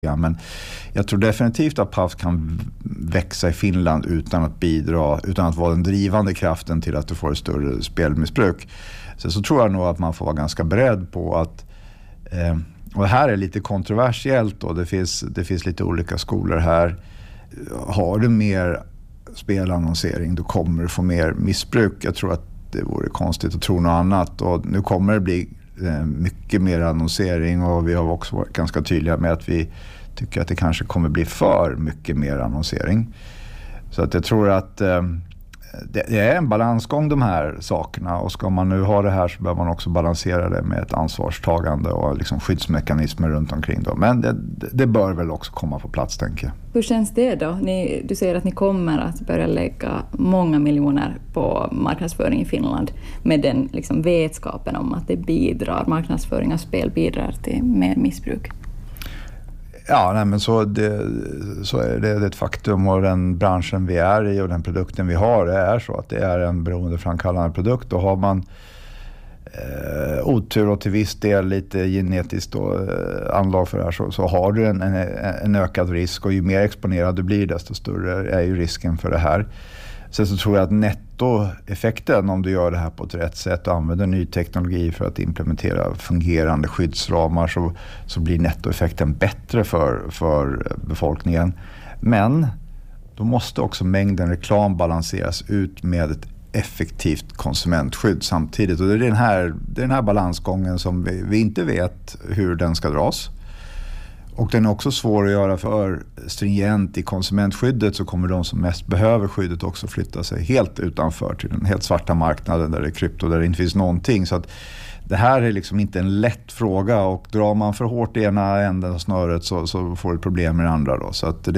Ja, men jag tror definitivt att Pafs kan växa i Finland utan att bidra, utan att vara den drivande kraften till att du får ett större spelmissbruk. Så tror jag nog att man får vara ganska beredd på att, och det här är lite kontroversiellt då, det finns lite olika skolor här. Har du mer spelannonsering, då kommer du få mer missbruk. Jag tror att det vore konstigt att tro något annat, och nu kommer det bli mycket mer annonsering, och vi har också varit ganska tydliga med att vi tycker att det kanske kommer bli för mycket mer annonsering. Så att jag tror att det är en balansgång de här sakerna, och ska man nu ha det här så behöver man också balansera det med ett ansvarstagande och liksom skyddsmekanismer runt omkring då. Men det bör väl också komma på plats, tänker jag. Hur känns det då? Du säger att ni kommer att börja lägga många miljoner på marknadsföring i Finland med den liksom vetskapen om att det bidrar, marknadsföring av spel bidrar till mer missbruk. Ja, nej, men så är det ett faktum, och den branschen vi är i och den produkten vi har är så att det är en beroendeframkallande produkt, och har man otur och till viss del lite genetiskt anlag för det här så har du en ökad risk, och ju mer exponerad du blir desto större är ju risken för det här. Sen så tror jag att nettoeffekten, om du gör det här på ett rätt sätt och använder ny teknologi för att implementera fungerande skyddsramar, så blir nettoeffekten bättre för befolkningen. Men då måste också mängden reklam balanseras ut med ett effektivt konsumentskydd samtidigt. Och det är den här balansgången som vi inte vet hur den ska dras. Och den är också svår att göra, för stringent i konsumentskyddet så kommer de som mest behöver skyddet också flytta sig helt utanför till den helt svarta marknaden där det är krypto, där det inte finns någonting. Så att det här är liksom inte en lätt fråga, och drar man för hårt i ena änden av snöret så får du problem med det andra då. Så att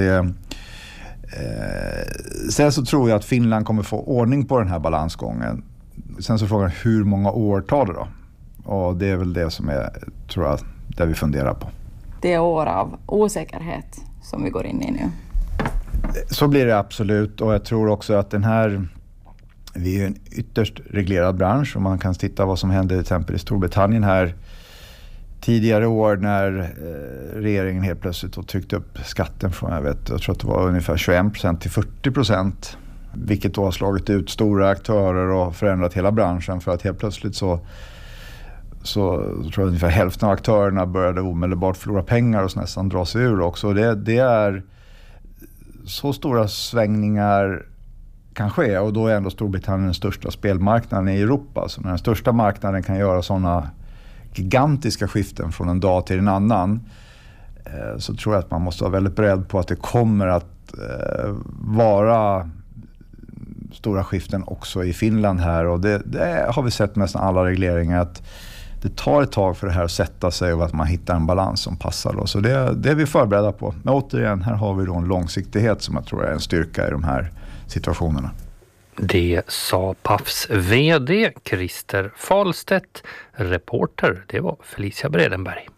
sen så tror jag att Finland kommer få ordning på den här balansgången. Sen så frågar hur många år tar det då? Och det är väl det som är, tror jag, det vi funderar på. Det är år av osäkerhet som vi går in i nu. Så blir det absolut, och jag tror också att vi är en ytterst reglerad bransch, och man kan titta vad som hände till exempel i Storbritannien här tidigare år när regeringen helt plötsligt tryckte upp skatten från, jag tror att det var ungefär 21% till 40%, vilket då har slagit ut stora aktörer och förändrat hela branschen, för att helt plötsligt så tror jag ungefär hälften av aktörerna började omedelbart förlora pengar och nästan dra sig ur också. Det är så stora svängningar kanske, och då är ändå Storbritannien den största spelmarknaden i Europa. Så när den största marknaden kan göra sådana gigantiska skiften från en dag till en annan, så tror jag att man måste vara väldigt beredd på att det kommer att vara stora skiften också i Finland här. Och det har vi sett med nästan alla regleringar, att det tar ett tag för det här att sätta sig och att man hittar en balans som passar då. Så det är vi förberedda på. Men återigen, här har vi då en långsiktighet som jag tror är en styrka i de här situationerna. Det sa Pafs vd Christer Fahlstedt. Reporter, det var Felicia Bredenberg.